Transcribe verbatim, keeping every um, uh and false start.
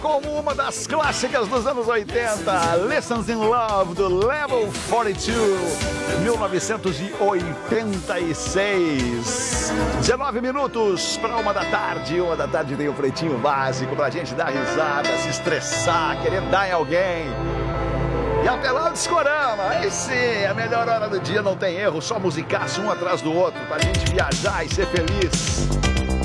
como uma das clássicas dos anos oitenta, Lessons in Love, do Level quarenta e dois, mil novecentos e oitenta e seis. dezenove minutos para uma da tarde. Uma da tarde tem o Pretinho Básico pra gente dar risada, se estressar, querer dar em alguém. E até lá o Discorama. Aí sim, a melhor hora do dia, não tem erro, só musicaço um atrás do outro pra gente viajar e ser feliz.